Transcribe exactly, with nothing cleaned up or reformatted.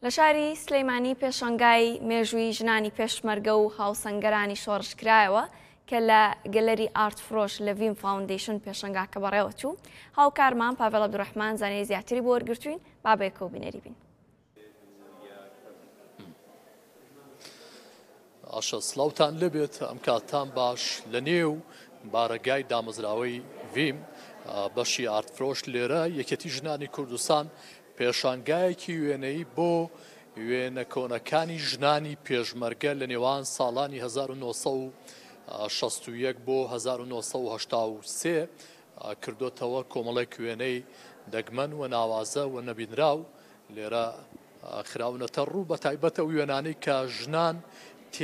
لە شاری سلەیمانی پێشەنگای مێژووی ژنانی پێشمەرگە و هاوسەنگەرانی شۆڕشکرایەوە کە لە گەلەری ئارت فرۆش لە ڤیم فاوندیشن پێشەنگاکە بەڕێوە چوو. هاوکارمان پاڤێڵ عەبدوڕەحمان زانیاری زیاتری بۆ وەرگرتوین، با بەیەکەوە بینەری بین. ئاشە سڵاوتان لەبێت، ئەم کاتان باش لە نێو بارەگای دامەزراوەی ڤیم بەشی ئارت فرۆش لێرە یەکێتی ژنانی کوردستان پێشانگایەکی وێنەی بۆ وێنە کۆنەکانی ژنانی پێشمەرگە لە نێوان ساڵانی هەزار و نۆ سەد و شەست و یەک بۆ هەزار و نۆ سەد و هەشتا و سێ کردوتەوە کۆمەڵێک وێنەی دەگمەن و ناوازە و نەبینراو لێرە خراونەتە ڕوو بە تایبەتە وێنانەی کە ژنان